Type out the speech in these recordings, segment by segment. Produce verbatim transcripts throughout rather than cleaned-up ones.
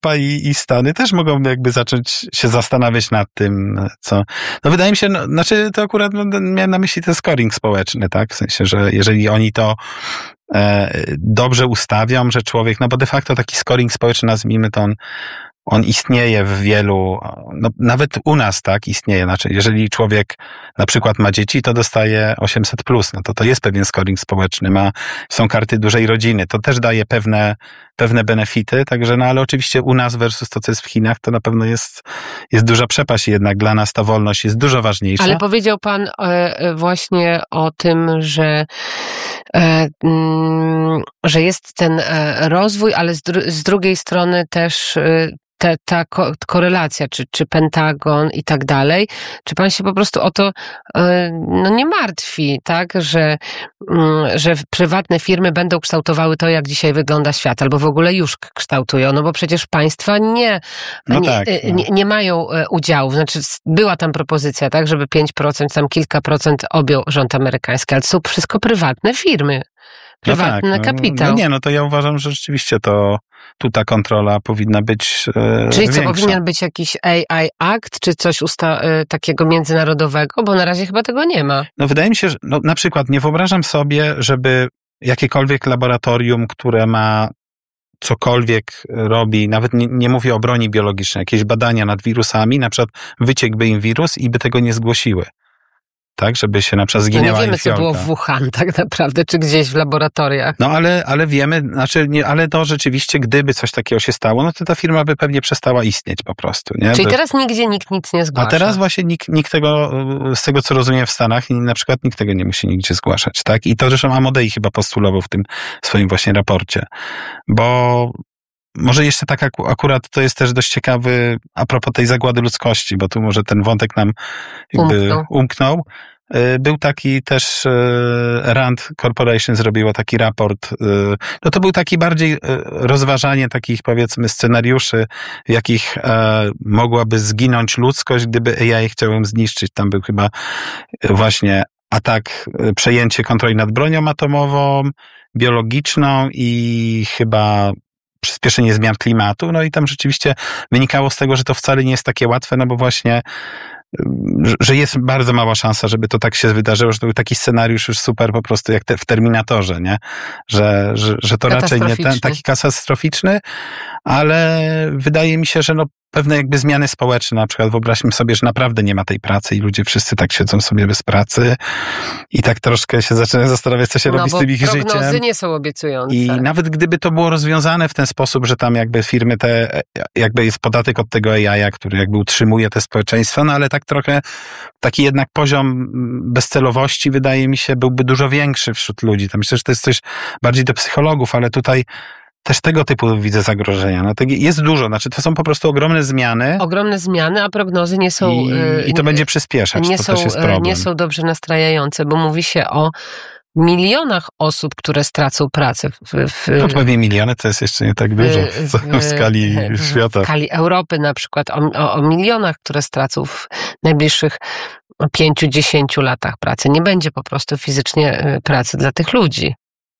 Europa i, i Stany też mogą jakby zacząć się zastanawiać nad tym, co... No wydaje mi się, no, znaczy to akurat no, miałem na myśli ten scoring społeczny, tak? W sensie, że jeżeli oni to e, dobrze ustawią, że człowiek, no bo de facto taki scoring społeczny, nazwijmy to, on On istnieje w wielu, no nawet u nas, tak, istnieje. Znaczy, jeżeli człowiek na przykład ma dzieci, to dostaje osiemset plus, no to to jest pewien scoring społeczny, ma, są karty dużej rodziny, to też daje pewne, pewne benefity, także, no ale oczywiście u nas versus to, co jest w Chinach, to na pewno jest, jest duża przepaść, jednak dla nas ta wolność jest dużo ważniejsza. Ale powiedział pan e, właśnie o tym, że e, m, że jest ten e, rozwój, ale z, dru- z drugiej strony też e, Te, ta ko- korelacja, czy, czy Pentagon i tak dalej, czy pan się po prostu o to no, nie martwi, tak, że, że prywatne firmy będą kształtowały to, jak dzisiaj wygląda świat, albo w ogóle już kształtują, no bo przecież państwa nie, no nie, tak, no. nie, nie mają udziałów, znaczy była tam propozycja, tak, żeby pięć procent, tam kilka procent objął rząd amerykański, ale to są wszystko prywatne firmy. Prywatny no tak, kapitał. No, no nie, no to ja uważam, że rzeczywiście to tu ta kontrola powinna być e, Czyli co, większa. powinien być jakiś A I Act, czy coś usta- takiego międzynarodowego? Bo na razie chyba tego nie ma. No wydaje mi się, że no, na przykład nie wyobrażam sobie, żeby jakiekolwiek laboratorium, które ma cokolwiek robi, nawet nie, nie mówię o broni biologicznej, jakieś badania nad wirusami, na przykład wyciekłby im wirus i by tego nie zgłosiły. Tak, żeby się na przykład zginęła no nie wiemy, infiolka. co było w Wuhan tak naprawdę, czy gdzieś w laboratoriach. No ale, ale wiemy, znaczy nie, ale to rzeczywiście, gdyby coś takiego się stało, no to ta firma by pewnie przestała istnieć po prostu. Nie? Czyli Bo, teraz nigdzie nikt nic nie zgłasza. a teraz właśnie nikt, nikt tego, z tego co rozumiem w Stanach, na przykład nikt tego nie musi nigdzie zgłaszać, tak? I to zresztą Amodei chyba postulował w tym swoim właśnie raporcie. Bo może jeszcze tak akurat to jest też dość ciekawy a propos tej zagłady ludzkości, bo tu może ten wątek nam jakby umknął. umknął. Był taki też Rand Corporation zrobiło taki raport. No to był taki bardziej rozważanie takich powiedzmy scenariuszy, w jakich mogłaby zginąć ludzkość, gdyby A I chciał ją zniszczyć. Tam był chyba właśnie atak, przejęcie kontroli nad bronią atomową, biologiczną i chyba przyspieszenie zmian klimatu. No i tam rzeczywiście wynikało z tego, że to wcale nie jest takie łatwe, no bo właśnie że jest bardzo mała szansa, żeby to tak się wydarzyło, że to był taki scenariusz już super po prostu jak te, w Terminatorze, nie? Że, że, że to raczej nie ten, taki katastroficzny, ale wydaje mi się, że no pewne jakby zmiany społeczne, na przykład wyobraźmy sobie, że naprawdę nie ma tej pracy i ludzie wszyscy tak siedzą sobie bez pracy i tak troszkę się zaczynają zastanawiać, co się no, robi z tym ich życiem. Prognozy nie są obiecujące. I nawet gdyby to było rozwiązane w ten sposób, że tam jakby firmy te, jakby jest podatek od tego A I, który jakby utrzymuje te społeczeństwa, no ale tak trochę taki jednak poziom bezcelowości wydaje mi się byłby dużo większy wśród ludzi. To myślę, że to jest coś bardziej do psychologów, ale tutaj też tego typu widzę zagrożenia. No, jest dużo, znaczy to są po prostu ogromne zmiany. Ogromne zmiany, a prognozy nie są... I, i to będzie przyspieszać, nie to są, też jest problem. Nie są dobrze nastrajające, bo mówi się o milionach osób, które stracą pracę. W, w, no pewnie miliony to jest jeszcze nie tak dużo w, w skali w, świata. W skali Europy na przykład, o, o, o milionach, które stracą w najbliższych pięciu, dziesięciu latach pracy. Nie będzie po prostu fizycznie pracy dla tych ludzi.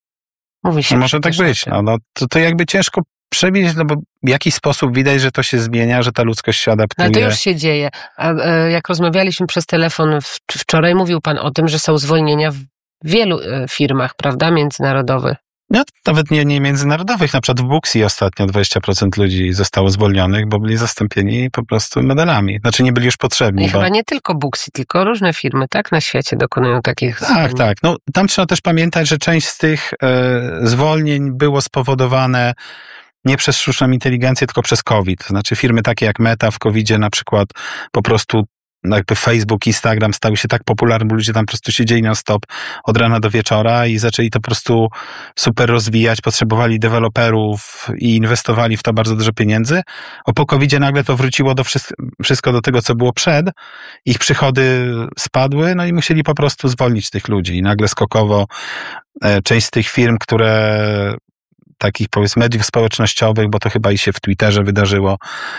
Mówi się. No może tak być. No, no, to, to jakby ciężko przebić, no bo w jakiś sposób widać, że to się zmienia, że ta ludzkość się adaptuje. Ale to już się dzieje. A, jak rozmawialiśmy przez telefon wczoraj, mówił pan o tym, że są zwolnienia w wielu firmach, prawda, międzynarodowych. No, nawet nie, nie międzynarodowych. Na przykład w Booksy ostatnio dwadzieścia procent ludzi zostało zwolnionych, bo byli zastąpieni po prostu medalami. Znaczy nie byli już potrzebni. I bo... chyba nie tylko Booksy, tylko różne firmy, tak, na świecie dokonują takich Tak, zwolnień. tak. No, tam trzeba też pamiętać, że część z tych e, zwolnień było spowodowane nie przez sztuczną inteligencję, tylko przez COVID. To znaczy firmy takie jak Meta w kowidzie na przykład po prostu jakby Facebook, Instagram stały się tak popularne, bo ludzie tam po prostu siedzieli non stop od rana do wieczora i zaczęli to po prostu super rozwijać, potrzebowali deweloperów i inwestowali w to bardzo dużo pieniędzy. O po kowidzie nagle to wróciło do wszystko, wszystko do tego, co było przed. Ich przychody spadły, no i musieli po prostu zwolnić tych ludzi. I nagle skokowo e, część z tych firm, które takich powiedzmy mediów społecznościowych, bo to chyba i się w Twitterze wydarzyło,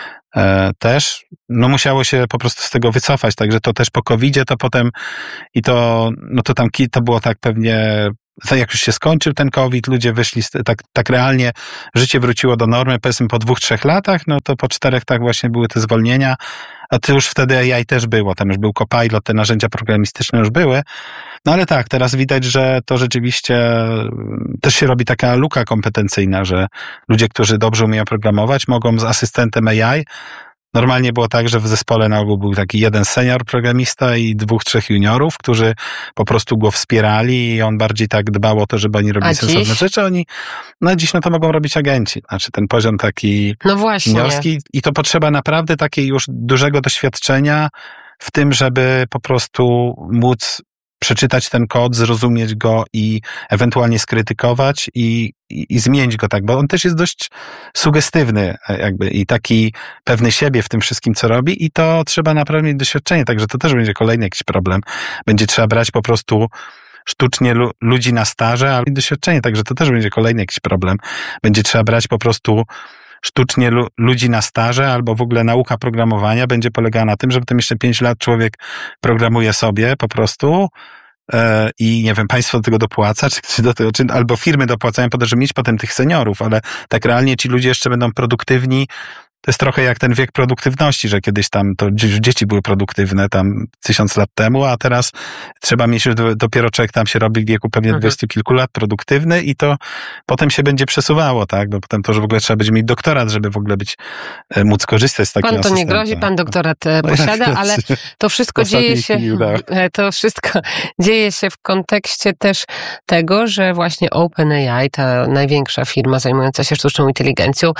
E, też, no musiało się po prostu z tego wycofać, także to też po kowidzie to potem i to, no to tam to było tak pewnie jak już się skończył ten COVID, ludzie wyszli, tak, tak realnie życie wróciło do normy, powiedzmy po dwóch, trzech latach, no to po czterech tak właśnie były te zwolnienia, a to już wtedy A I też było, tam już był Copilot, te narzędzia programistyczne już były, no ale tak, teraz widać, że to rzeczywiście też się robi taka luka kompetencyjna, że ludzie, którzy dobrze umieją programować, mogą z asystentem A I. Normalnie było tak, że w zespole na ogół był taki jeden senior programista i dwóch, trzech juniorów, którzy po prostu go wspierali i on bardziej tak dbał o to, żeby oni robili sensowne rzeczy. Oni, no dziś no to mogą robić agenci. Znaczy ten poziom taki no właśnie. juniorski i to potrzeba naprawdę takiej już dużego doświadczenia w tym, żeby po prostu móc przeczytać ten kod, zrozumieć go i ewentualnie skrytykować i, i, i zmienić go tak, bo on też jest dość sugestywny jakby i taki pewny siebie w tym wszystkim, co robi i to trzeba naprawdę mieć doświadczenie, także to też będzie kolejny jakiś problem. Będzie trzeba brać po prostu sztucznie lu- ludzi na staże, ale i doświadczenie, także to też będzie kolejny jakiś problem. Będzie trzeba brać po prostu sztucznie lu- ludzi na staże, albo w ogóle nauka programowania będzie polegała na tym, żeby tam jeszcze pięć lat człowiek programuje sobie po prostu e, i nie wiem, państwo do tego dopłaca, czy, czy do tego, czy, albo firmy dopłacają po to, żeby mieć potem tych seniorów, ale tak realnie ci ludzie jeszcze będą produktywni. To jest trochę jak ten wiek produktywności, że kiedyś tam to dzieci były produktywne tam tysiąc lat temu, a teraz trzeba mieć, dopiero człowiek tam się robi w wieku pewnie dwudziestu kilku lat produktywny i to potem się będzie przesuwało, tak? Bo potem to, że w ogóle trzeba będzie mieć doktorat, żeby w ogóle być, móc korzystać z takiego Pan to nie asystenta. grozi, pan doktorat posiada, no ale to wszystko dzieje się, to wszystko dzieje się w kontekście też tego, że właśnie OpenAI, ta największa firma zajmująca się sztuczną inteligencją,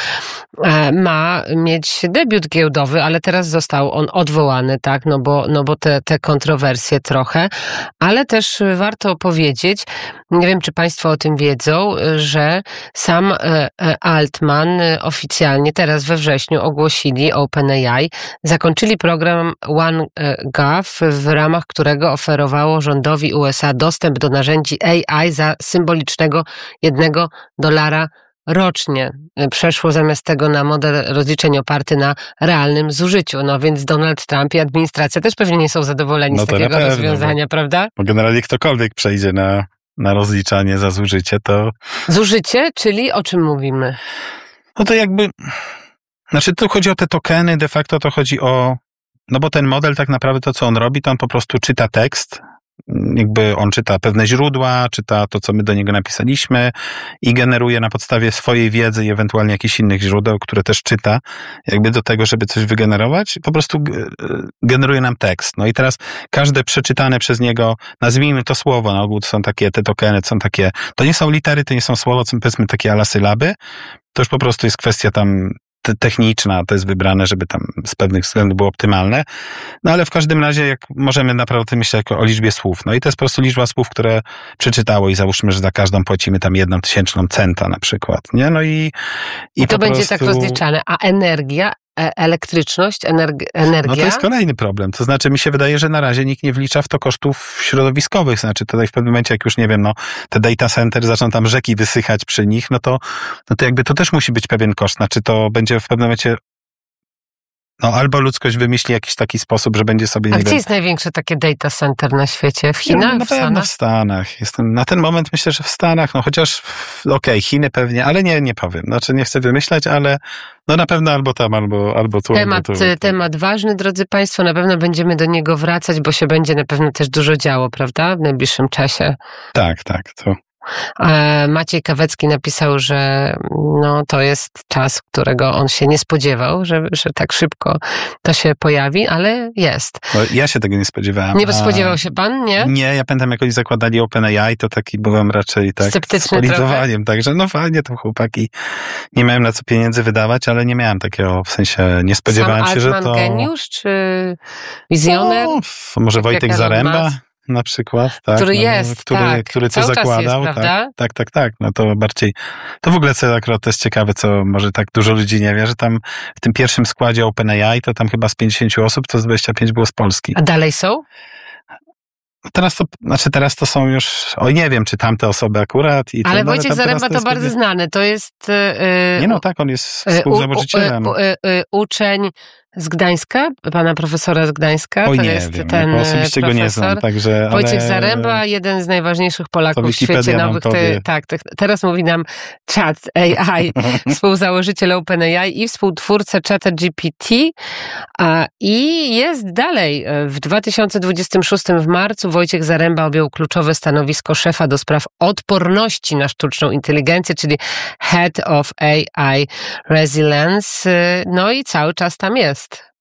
ma mieć debiut giełdowy, ale teraz został on odwołany, tak, no bo, no bo te, te kontrowersje trochę, ale też warto powiedzieć, nie wiem, czy państwo o tym wiedzą, że sam Altman oficjalnie teraz we wrześniu ogłosili OpenAI, zakończyli program OneGov, w ramach którego oferowało rządowi U S A dostęp do narzędzi A I za symbolicznego jednego dolara rocznie. Przeszło zamiast tego na model rozliczeń oparty na realnym zużyciu. No więc Donald Trump i administracja też pewnie nie są zadowoleni no z takiego pewno, rozwiązania, bo, prawda? Bo generalnie ktokolwiek przejdzie na, na rozliczanie za zużycie, to... Zużycie? Czyli o czym mówimy? No to jakby... Znaczy tu chodzi o te tokeny, de facto to chodzi o... No bo ten model tak naprawdę to, co on robi, to on po prostu czyta tekst, jakby on czyta pewne źródła, czyta to, co my do niego napisaliśmy i generuje na podstawie swojej wiedzy i ewentualnie jakichś innych źródeł, które też czyta, jakby do tego, żeby coś wygenerować, po prostu generuje nam tekst. No i teraz każde przeczytane przez niego, nazwijmy to słowo, na ogół to są takie, te tokeny, to są takie, to nie są litery, to nie są słowa, to są powiedzmy takie ala sylaby, to już po prostu jest kwestia tam techniczna, to jest wybrane, żeby tam z pewnych względów było optymalne. No ale w każdym razie, jak możemy naprawdę myśleć o liczbie słów. No i to jest po prostu liczba słów, które przeczytało i załóżmy, że za każdą płacimy tam jedną tysięczną centa na przykład, nie? No i... I, I to będzie prostu... tak rozliczane. A energia? Elektryczność, energ- energia? No to jest kolejny problem. To znaczy mi się wydaje, że na razie nikt nie wlicza w to kosztów środowiskowych. Znaczy tutaj w pewnym momencie, jak już nie wiem, no te data center zaczną tam rzeki wysychać przy nich, no to, no to jakby to też musi być pewien koszt. Znaczy to będzie w pewnym momencie no albo ludzkość wymyśli jakiś taki sposób, że będzie sobie... A nie gdzie wiem, jest największe takie data center na świecie? W Chinach? No, na w pewno Stanach? w Stanach. Jestem, na ten moment myślę, że w Stanach, no chociaż okej, okay, Chiny pewnie, ale nie, nie powiem. Znaczy nie chcę wymyślać, ale no na pewno albo tam, albo, albo tu. Temat, albo tu. temat ważny, drodzy Państwo, na pewno będziemy do niego wracać, bo się będzie na pewno też dużo działo, prawda? W najbliższym czasie. Tak, tak. To... Maciej Kawecki napisał, że no, to jest czas, którego on się nie spodziewał, że, że tak szybko to się pojawi, ale jest. Bo ja się tego nie spodziewałem. Nie spodziewał się pan, nie? Nie, ja pamiętam, jak oni zakładali OpenAI, to taki byłem raczej tak sceptyczny z polizowaniem, także no fajnie, to chłopaki nie miałem na co pieniędzy wydawać, ale nie miałem takiego, w sensie nie spodziewałem Sam się, Altman że to... geniusz, czy wizjoner? No, może tak Wojtek Zaręba? Na przykład, tak. Który no, jest, który, tak. który to Cały zakładał. jest, tak, tak, tak, tak. No to bardziej, to w ogóle co akurat to jest ciekawe, co może tak dużo ludzi nie wie, że tam w tym pierwszym składzie OpenAI to tam chyba z pięćdziesięciu osób to z dwudziestu pięciu było z Polski. A dalej są? Teraz to, znaczy teraz to są już, oj nie wiem, czy tamte osoby akurat. I ale to, Wojciech Zaręba to, to bardzo znany, to jest... Yy, nie no tak, on jest współzałożycielem. Yy, yy, yy, uczeń z Gdańska, pana profesora z Gdańska. O, to nie jest wiem, ten ja osobiście profesor. go nie znam, także... Wojciech ale... Zaręba, jeden z najważniejszych Polaków w Wikipedia świecie nam nowych. powie. Te, tak, te, teraz mówi nam Chat A I, współzałożyciel OpenAI i współtwórca Chata G P T. A, I jest dalej. W dwa tysiące dwudziestym szóstym w marcu Wojciech Zaręba objął kluczowe stanowisko szefa do spraw odporności na sztuczną inteligencję, czyli Head of A I Resilience. No i cały czas tam jest.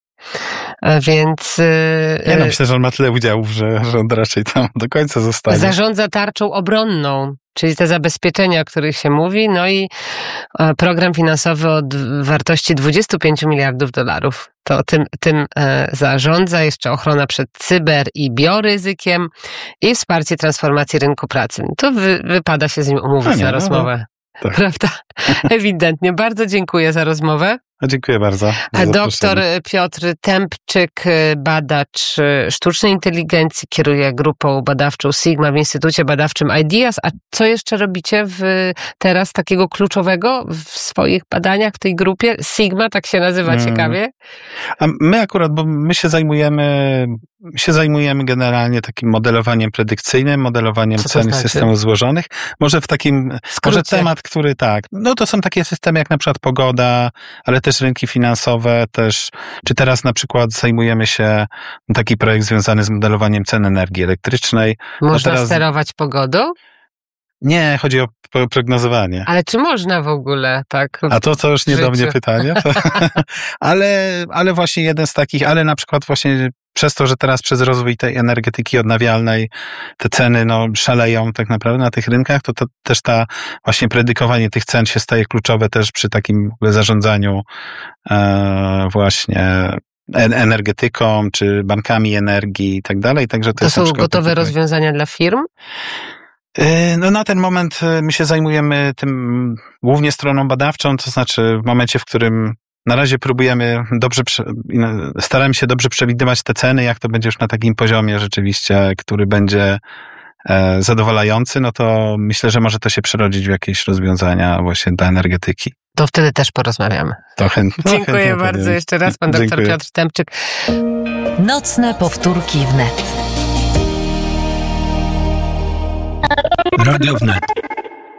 Więc... Ja no, myślę, że on ma tyle udziałów, że, że on raczej tam do końca zostanie. Zarządza tarczą obronną, czyli te zabezpieczenia, o których się mówi, no i program finansowy o wartości dwudziestu pięciu miliardów dolarów. To tym, tym zarządza, jeszcze ochrona przed cyber i bioryzykiem i wsparcie transformacji rynku pracy. To wy, wypada się z nim umówić nie, na rozmowę. No, tak. Prawda? Ewidentnie. Bardzo dziękuję za rozmowę. Dziękuję bardzo. Doktor Piotr Tempczyk, badacz sztucznej inteligencji, kieruje grupą badawczą Sigma w Instytucie Badawczym Ideas. A co jeszcze robicie w, teraz takiego kluczowego w swoich badaniach w tej grupie? Sigma, tak się nazywa hmm. ciekawie? A my akurat, bo my się zajmujemy, się zajmujemy generalnie takim modelowaniem predykcyjnym, modelowaniem co cen znaczy? systemów złożonych. Może w takim, Skrócie. może temat, który tak, no to są takie systemy jak na przykład pogoda, ale też rynki finansowe, też, czy teraz na przykład zajmujemy się taki projekt związany z modelowaniem cen energii elektrycznej. Można teraz... sterować pogodą? Nie, chodzi o prognozowanie. Ale czy można w ogóle tak? A to, to już nie do mnie pytanie. ale, ale właśnie jeden z takich, ale na przykład właśnie przez to, że teraz przez rozwój tej energetyki odnawialnej te ceny no, szaleją tak naprawdę na tych rynkach, to, to też ta właśnie predykowanie tych cen się staje kluczowe też przy takim zarządzaniu e, właśnie energetyką, czy bankami energii i tak dalej. Także to, to jest są gotowe rozwiązania dla firm? No na ten moment my się zajmujemy tym głównie stroną badawczą, to znaczy w momencie, w którym na razie próbujemy dobrze, staramy się dobrze przewidywać te ceny, jak to będzie już na takim poziomie rzeczywiście, który będzie zadowalający, no to myślę, że może to się przerodzić w jakieś rozwiązania właśnie dla energetyki. To wtedy też porozmawiamy. To chętnie. Dziękuję chętnie bardzo powiem. Jeszcze raz, pan doktor Dziękuję. Piotr Tempczyk. Nocne powtórki wnet. Radio Wnet.